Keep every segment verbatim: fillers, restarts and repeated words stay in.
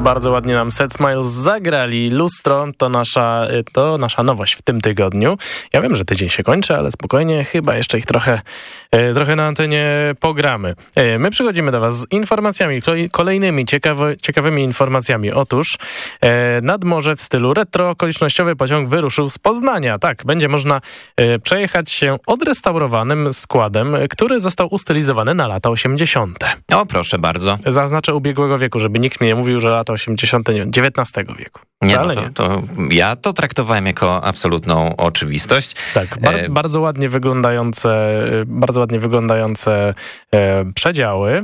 Bardzo ładnie nam Set Smiles zagrali. Lustro to nasza, to nasza nowość w tym tygodniu. Ja wiem, że tydzień się kończy, ale spokojnie, chyba jeszcze ich trochę, trochę na antenie pogramy. My przychodzimy do was z informacjami, kolejnymi ciekawy, ciekawymi informacjami. Otóż nad morze w stylu retro okolicznościowy pociąg wyruszył z Poznania. Tak, będzie można przejechać się odrestaurowanym składem, który został ustylizowany na lata osiemdziesiąte. O, proszę bardzo. Zaznaczę ubiegłego wieku, żeby nikt mi nie mówił, że lata osiemdziesiąte nie, dziewiętnastego wieku. Nie, no to, to ja to traktowałem jako absolutną oczywistość. Tak, bar- e... bardzo ładnie wyglądające, bardzo ładnie wyglądające e, przedziały.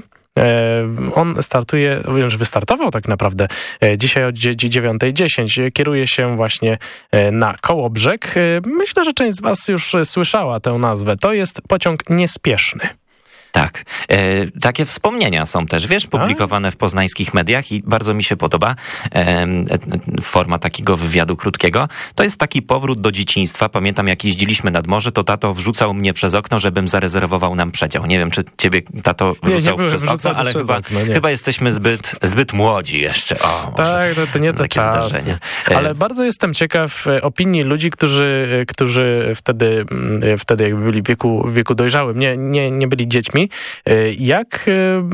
On startuje, wiem, że wystartował tak naprawdę dzisiaj o dziewiąta dziesięć. Kieruje się właśnie na Kołobrzeg. Myślę, że część z was już słyszała tę nazwę. To jest pociąg niespieszny. Tak. E, takie wspomnienia są też, wiesz, publikowane w poznańskich mediach i bardzo mi się podoba e, forma takiego wywiadu krótkiego. To jest taki powrót do dzieciństwa. Pamiętam, jak jeździliśmy nad morze, to tato wrzucał mnie przez okno, żebym zarezerwował nam przedział. Nie wiem, czy ciebie tato wrzucał nie, nie przez okno, ale przez chyba, okno, chyba jesteśmy zbyt, zbyt młodzi jeszcze. O, tak, to, to nie te czasy. Ale bardzo jestem ciekaw opinii ludzi, którzy, którzy wtedy, wtedy jakby byli w wieku, w wieku dojrzałym, nie, nie, nie byli dziećmi. Jak,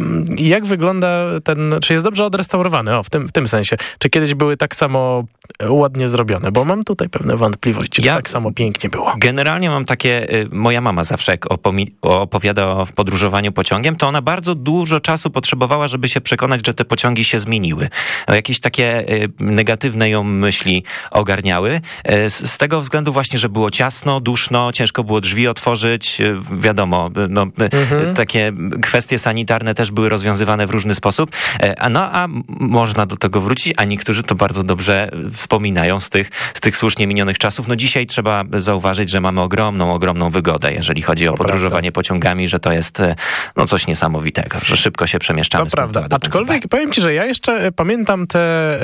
jak wygląda ten, czy jest dobrze odrestaurowany? O, w tym, w tym sensie. Czy kiedyś były tak samo ładnie zrobione? Bo mam tutaj pewne wątpliwości, ja czy tak samo pięknie było. Generalnie mam takie, moja mama zawsze jak opomi- opowiada o podróżowaniu pociągiem, to ona bardzo dużo czasu potrzebowała, żeby się przekonać, że te pociągi się zmieniły. Jakieś takie negatywne ją myśli ogarniały. Z, z tego względu właśnie, że było ciasno, duszno, ciężko było drzwi otworzyć, wiadomo, no, mhm. takie kwestie sanitarne też były rozwiązywane w różny sposób. No a można do tego wrócić, a niektórzy to bardzo dobrze wspominają z tych, z tych słusznie minionych czasów. No dzisiaj trzeba zauważyć, że mamy ogromną, ogromną wygodę, jeżeli chodzi o to podróżowanie prawda. pociągami, że to jest no coś niesamowitego, że szybko się przemieszczamy. To prawda. Aczkolwiek powiem ci, że ja jeszcze pamiętam te,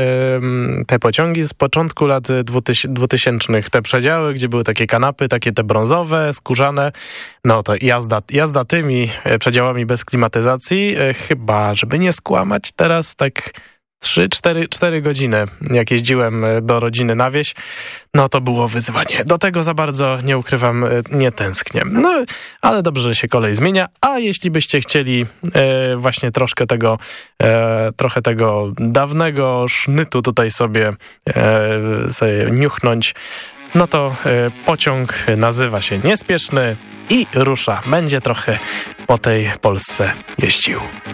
te pociągi z początku lat dwutysięcznych, te przedziały, gdzie były takie kanapy, takie te brązowe, skórzane. No to jazda, jazda tymi przedziałami bez klimatyzacji, chyba, żeby nie skłamać, teraz tak trzy cztery godziny, jak jeździłem do rodziny na wieś, no to było wyzwanie. Do tego za bardzo, nie ukrywam, nie tęsknię. No, ale dobrze, że się kolej zmienia, a jeśli byście chcieli e, właśnie troszkę tego, e, trochę tego dawnego sznytu tutaj sobie, e, sobie niuchnąć, no to e, pociąg nazywa się Niespieszny i rusza. Będzie trochę po tej Polsce jeździł.